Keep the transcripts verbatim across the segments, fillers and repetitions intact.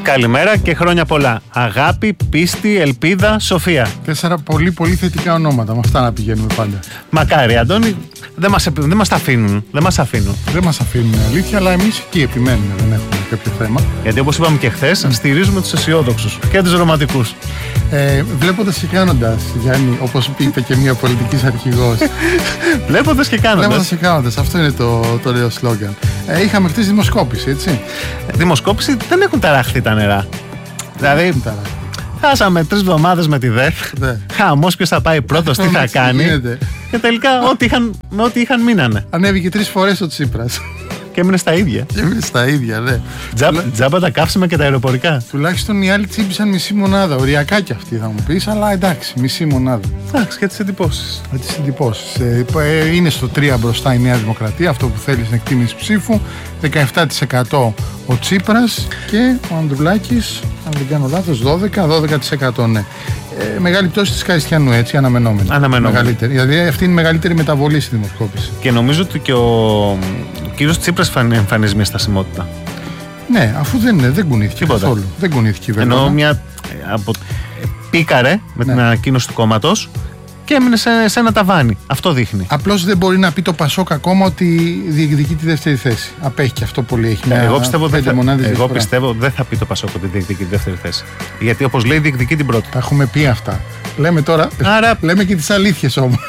Καλημέρα και χρόνια πολλά. Αγάπη, πίστη, ελπίδα, Σοφία. Τέσσερα πολύ πολύ θετικά ονόματα. Με αυτά να πηγαίνουμε πάντα. Μακάρι, Αντώνη, δεν μας, δεν μας τα αφήνουν. Δεν μας αφήνουν. Δεν μας αφήνουν, αλήθεια, αλλά εμείς εκεί επιμένουμε. Δεν έχουμε κάποιο θέμα. Γιατί όπως είπαμε και χθες, mm. στηρίζουμε τους αισιόδοξους και τους ρομαντικούς. Ε, βλέποντας και κάνοντας, Γιάννη, όπως είπε και μια πολιτικής αρχηγός. Βλέποντας και κάνοντας. Βλέποντας και κάνοντας. Αυτό είναι το, το ωραίο σλόγγαν. Ε, είχαμε χτες δημοσκόπηση, έτσι. Δημοσκόπηση δεν έχουν ταραχθεί τα νερά. Δηλαδή, χάσαμε τρεις εβδομάδες με τη ΔΕΘ. Χαμός, ποιος θα πάει πρώτος, τι θα κάνει. Και τελικά ό,τι είχαν, ό,τι είχαν μείνανε. Ανέβηκε τρεις φορές ο Τσίπρας. Και έμεινε στα ίδια. Και έμεινε στα ίδια, ναι. Τζάμπα, τζάμπα τα καύσιμα και τα αεροπορικά. Τουλάχιστον οι άλλοι τσίμπησαν μισή μονάδα. Οριακά κι αυτοί θα μου πεις, αλλά εντάξει, μισή μονάδα. Εντάξει, για τις εντυπώσεις. Για τις εντυπώσεις. Ε, είναι στο τρία μπροστά η Νέα Δημοκρατία, αυτό που θέλει στην εκτίμηση ψήφου. δεκαεπτά τοις εκατό ο Τσίπρας και ο Ανδρουλάκης, αν δεν κάνω λάθος, δώδεκα τοις εκατό, ναι. Ε, μεγάλη πτώση της Καριστιανού, έτσι, αναμενόμενη. Αναμενόμενη. Μεγαλύτερη. Δηλαδή αυτή είναι η μεγαλύτερη μεταβολή στη δημοσκόπηση. Και νομίζω ότι και ο κύριος Τσίπρας εμφανίζει μια στασιμότητα. Ναι, αφού δεν, δεν κουνήθηκε Τίποτα. καθόλου. Δεν κουνήθηκε βέβαια. Ενώ μια. Από, πήκαρε με ναι. την ανακοίνωση του κόμματος και έμεινε σε, σε ένα ταβάνι. Αυτό δείχνει. Απλώς δεν μπορεί να πει το Πασόκ ακόμα ότι διεκδικεί τη δεύτερη θέση. Απέχει και αυτό πολύ. Έχει μια εγώ πιστεύω δεν θα, εγώ πιστεύω δεν θα πει το Πασόκ ότι διεκδικεί τη δεύτερη θέση. Γιατί όπως λέει, διεκδικεί την πρώτη. Τα έχουμε πει αυτά. Λέμε τώρα. Άρα... Λέμε και τις αλήθειες όμως.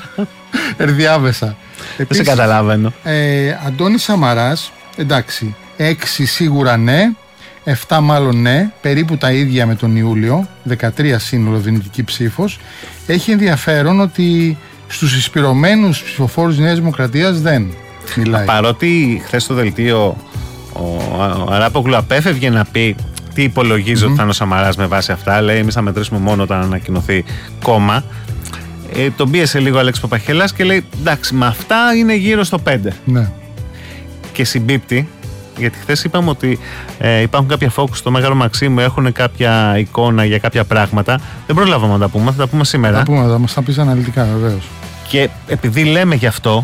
Ερδιάβεσα. Δεν σε καταλαβαίνω. Ε, Αντώνης Σαμαράς, εντάξει, έξι σίγουρα ναι. εφτά μάλλον ναι, περίπου τα ίδια με τον Ιούλιο, δεκατρία σύνολο δυνητική ψήφος. Έχει ενδιαφέρον ότι στους εισπυρωμένους ψηφοφόρους της Νέας Δημοκρατίας δεν μιλάει. Παρότι χθες στο δελτίο ο, ο Αράπογλου απέφευγε να πει τι υπολογίζει mm-hmm. ότι θα είναι ο Σαμαράς με βάση αυτά, λέει εμείς θα μετρήσουμε μόνο όταν ανακοινωθεί κόμμα. Ε, τον πίεσε λίγο ο Αλέξης Παπαχέλας και λέει εντάξει, με αυτά είναι γύρω στο πέντε. Ναι. Και συμπίπτει. Γιατί χθες είπαμε ότι ε, υπάρχουν κάποια focus στο Μέγαρο Μαξίμου, έχουν κάποια εικόνα για κάποια πράγματα. Δεν προλάβαμε να τα πούμε, θα τα πούμε σήμερα. Θα τα πούμε, θα μας τα πεις αναλυτικά βεβαίως. Και επειδή λέμε γι' αυτό,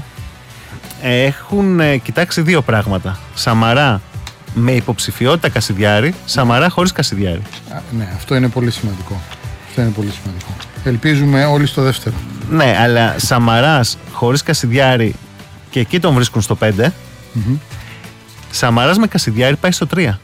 ε, έχουν ε, κοιτάξει δύο πράγματα. Σαμαρά με υποψηφιότητα Κασιδιάρη, Σαμαρά χωρίς Κασιδιάρη. Α, ναι, αυτό είναι πολύ σημαντικό. Αυτό είναι πολύ σημαντικό. Ελπίζουμε όλοι στο δεύτερο. Ναι, αλλά Σαμαράς χωρίς Κασιδιάρη και εκεί τον βρίσκουν στο πέντε. Mm-hmm. Σαμαράς με Κασιδιάρη πάει στο τρία.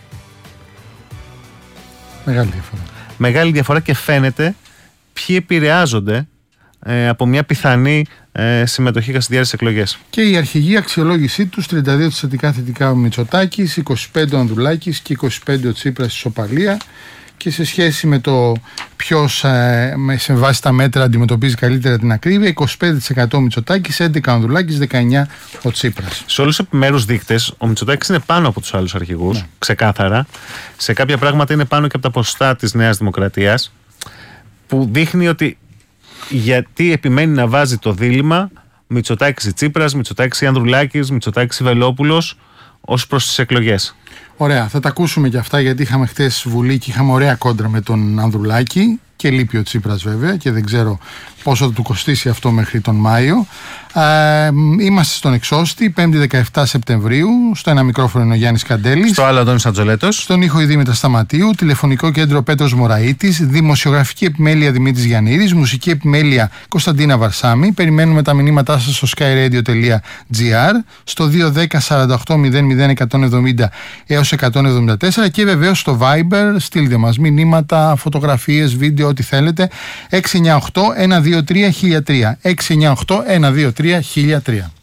Μεγάλη διαφορά. Μεγάλη διαφορά και φαίνεται ποιοι επηρεάζονται ε, από μια πιθανή ε, συμμετοχή Κασιδιάρη στις εκλογές. Και η αρχηγή αξιολόγησή τους, τριάντα δύο τοις εκατό θετικά ο Μητσοτάκης, είκοσι πέντε τοις εκατό ο Ανδρουλάκης και είκοσι πέντε τοις εκατό ο Τσίπρας ισοπαλία. Και σε σχέση με το ποιος ε, σε βάση τα μέτρα αντιμετωπίζει καλύτερα την ακρίβεια, είκοσι πέντε τοις εκατό ο Μητσοτάκης, έντεκα τοις εκατό ο Ανδρουλάκης, δεκαεννιά τοις εκατό ο Τσίπρας. Σε όλους τους επιμέρους δείκτες, ο Μητσοτάκης είναι πάνω από τους άλλους αρχηγούς, ναι. Ξεκάθαρα. Σε κάποια πράγματα είναι πάνω και από τα ποσοστά της Νέας Δημοκρατίας, που δείχνει ότι γιατί επιμένει να βάζει το δίλημμα Μητσοτάκης Τσίπρας, Μητσοτάκης Ανδρουλάκης, Μητσοτάκης Βελόπουλος ως προς τις εκλογές. Ωραία, θα τα ακούσουμε και αυτά γιατί είχαμε χτες Βουλή και είχαμε ωραία κόντρα με τον Ανδρουλάκη και λείπει ο Τσίπρας βέβαια και δεν ξέρω πόσο θα του κοστίσει αυτό μέχρι τον Μάιο. Ε, είμαστε στον Εξώστη, πέμπτη δεκαεπτά Σεπτεμβρίου, στο ένα μικρόφωνο είναι ο Γιάννης Καντέλης. Στο άλλο Αντώνης Αντζολέτος. Στον ήχο η Δήμητρα Σταματίου, τηλεφωνικό κέντρο Πέτρος Μωραΐτης, δημοσιογραφική επιμέλεια Δημήτρης Γιαννίδης, μουσική επιμέλεια Κωνσταντίνα Βαρσάμι. Περιμένουμε τα μηνύματά σας στο skyradio τελεία gr, στο δύο ένα μηδέν σαράντα οκτώ μηδέν μηδέν εκατόν εβδομήντα έως εκατόν εβδομήντα τέσσερα και βεβαίως στο Viber, στείλτε μας μηνύματα, φωτογραφίες, βίντεο, ό,τι θέλετε. έξι εννιά οκτώ ένα δύο τρία χίλια τρία έξι εννιά οκτώ ένα δύο τρία χίλια τρία.